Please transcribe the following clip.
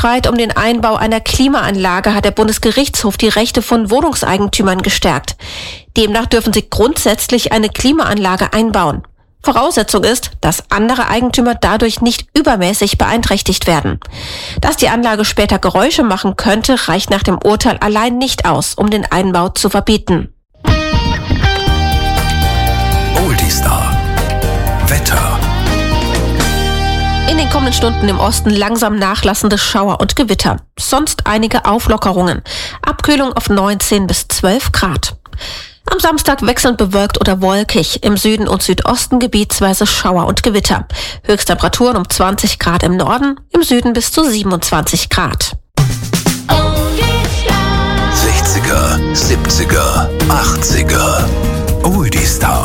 Streit um den Einbau einer Klimaanlage hat der Bundesgerichtshof die Rechte von Wohnungseigentümern gestärkt. Demnach dürfen sie grundsätzlich eine Klimaanlage einbauen. Voraussetzung ist, dass andere Eigentümer dadurch nicht übermäßig beeinträchtigt werden. Dass die Anlage später Geräusche machen könnte, reicht nach dem Urteil allein nicht aus, um den Einbau zu verbieten. Oldie Star. Wetter. In den kommenden Stunden im Osten langsam nachlassende Schauer und Gewitter. Sonst einige Auflockerungen. Abkühlung auf 19 bis 12 Grad. Am Samstag wechselnd bewölkt oder wolkig. Im Süden und Südosten gebietsweise Schauer und Gewitter. Höchsttemperaturen um 20 Grad im Norden, im Süden bis zu 27 Grad. 60er, 70er, 80er. Oldie Star.